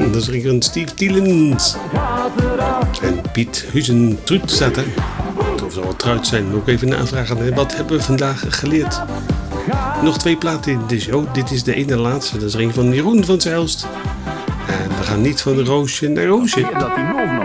Dat is een Steve Tielens. En Piet Huizen-Truut staat er. Of zal het Truit zijn, moet ik even navragen. Wat hebben we vandaag geleerd? Nog 2 platen in de show. Dit is de ene laatste. Dat is er een van Jeroen van Zijlst. En we gaan niet van Roosje naar Roosje.